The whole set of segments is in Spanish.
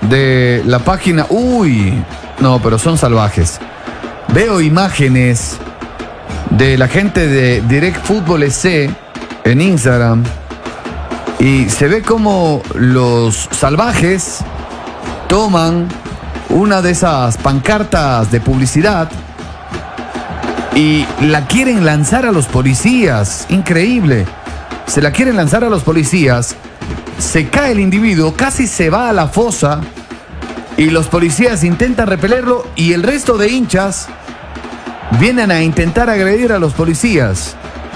de la página. Uy, no, pero son salvajes. Veo imágenes de la gente de Direct Fútbol SC en Instagram y se ve como los salvajes toman una de esas pancartas de publicidad y la quieren lanzar a los policías. Increíble. Se la quieren lanzar a los policías. Se cae el individuo, casi se va a la fosa y los policías intentan repelerlo y el resto de hinchas vienen a intentar agredir a los policías.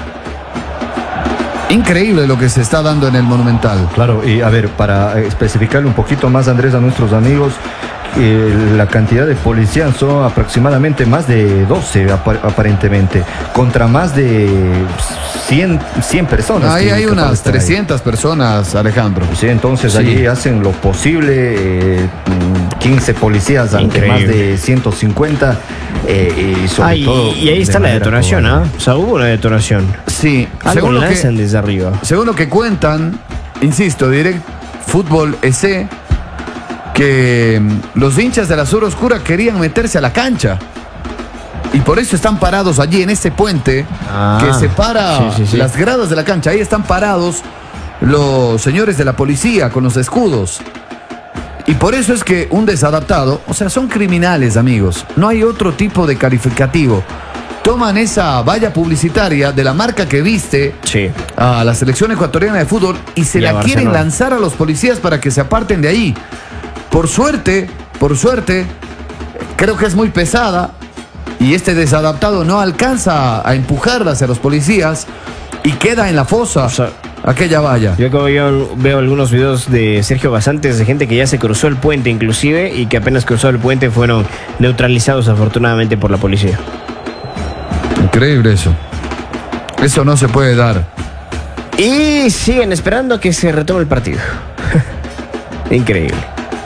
Increíble lo que se está dando en el Monumental. Claro, y a ver, para especificarle un poquito más, Andrés, a nuestros amigos, la cantidad de policías son aproximadamente más de 12 aparentemente, contra más de 100 personas. Ahí hay unas 300 personas, Alejandro. Sí, entonces allí hacen lo posible, 15 policías ante más de 150 y sobre todo... Y ahí está la detonación, ¿ah? O sea, hubo una detonación. Sí, según lo que lanzan desde arriba. Según lo que cuentan, insisto, Direct Fútbol SC, que los hinchas de la Sur Oscura querían meterse a la cancha y por eso están parados allí en ese puente que separa las gradas de la cancha. Ahí están parados los señores de la policía con los escudos y por eso es que un desadaptado, o sea, son criminales, amigos, no hay otro tipo de calificativo. Toman esa valla publicitaria de la marca que viste a la selección ecuatoriana de fútbol y se la quieren lanzar a los policías para que se aparten de ahí. Por suerte, creo que es muy pesada y este desadaptado no alcanza a empujarla hacia los policías y queda en la fosa, aquella valla. Yo veo algunos videos de Sergio Basantes de gente que ya se cruzó el puente inclusive y que apenas cruzó el puente fueron neutralizados afortunadamente por la policía. Increíble eso. Eso no se puede dar. Y siguen esperando que se retome el partido. Increíble.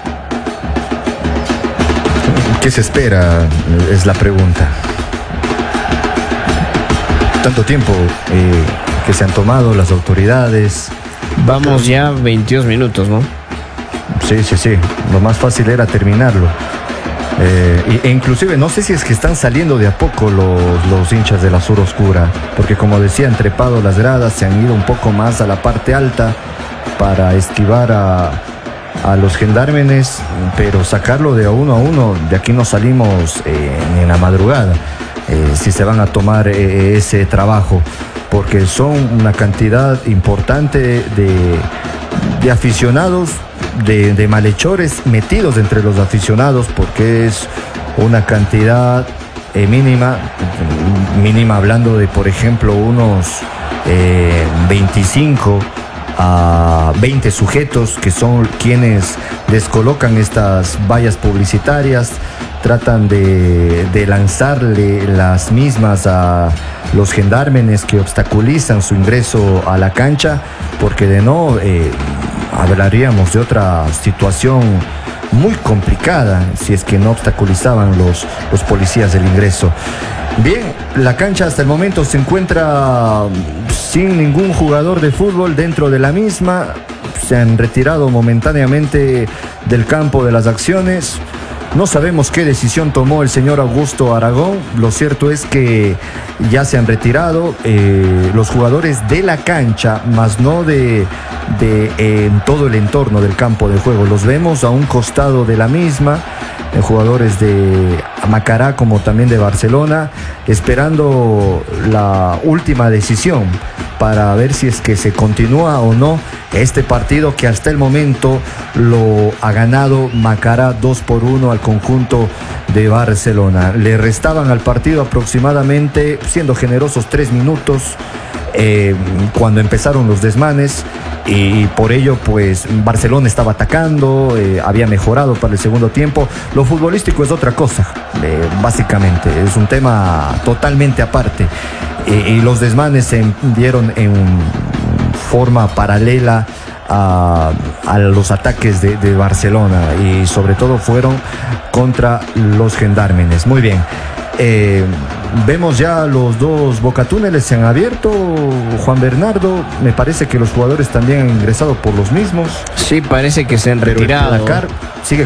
¿Qué se espera? Es la pregunta. Tanto tiempo que se han tomado las autoridades. Vamos ya 22 minutos, ¿no? Sí. Lo más fácil era terminarlo. E inclusive no sé si es que están saliendo de a poco los hinchas de la Sur Oscura, porque como decía, han trepado las gradas, se han ido un poco más a la parte alta para esquivar a los gendarmes, pero sacarlo de a uno, de aquí no salimos en la madrugada, si se van a tomar ese trabajo, porque son una cantidad importante de aficionados, de malhechores metidos entre los aficionados, porque es una cantidad mínima hablando de, por ejemplo, unos 25 a 20 sujetos que son quienes descolocan estas vallas publicitarias, tratan de lanzarle las mismas a los gendarmes que obstaculizan su ingreso a la cancha, porque de no hablaríamos de otra situación muy complicada si es que no obstaculizaban los policías del ingreso. Bien, la cancha hasta el momento se encuentra sin ningún jugador de fútbol dentro de la misma. Se han retirado momentáneamente del campo de las acciones. No sabemos qué decisión tomó el señor Augusto Aragón. Lo cierto es que ya se han retirado los jugadores de la cancha, más no de todo el entorno del campo de juego. Los vemos a un costado de la misma, jugadores de Macará como también de Barcelona, esperando la última decisión para ver si es que se continúa o no este partido, que hasta el momento lo ha ganado Macará 2-1 al conjunto de Barcelona. Le restaban al partido aproximadamente, siendo generosos, 3 minutos cuando empezaron los desmanes, y por ello pues Barcelona estaba atacando, había mejorado para el segundo tiempo. Lo futbolístico es otra cosa, básicamente es un tema totalmente aparte, y los desmanes se dieron en forma paralela a los ataques de Barcelona, y sobre todo fueron contra los gendarmes. Muy bien. Vemos ya los dos bocatúneles se han abierto, Juan Bernardo. Me parece que los jugadores también han ingresado por los mismos. Sí, parece que se han retirado. Sigue